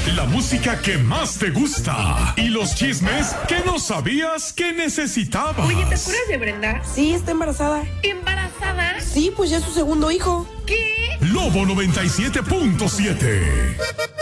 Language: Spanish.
la música que más te gusta y los chismes que no sabías que necesitabas. Oye, ¿te acuerdas de Brenda? Sí, está embarazada. ¿Embarazada? Sí, pues ya es su segundo hijo. ¿Qué? Lobo 97.7.